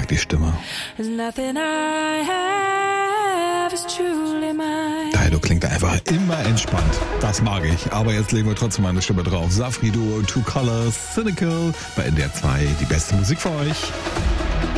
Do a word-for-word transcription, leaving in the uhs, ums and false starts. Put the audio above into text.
die Stimme. Daido klingt einfach immer entspannt. Das mag ich. Aber jetzt legen wir trotzdem eine Stimme drauf. Safri Duo, Two Colors, Cynical. Bei N D R zwei die beste Musik für euch.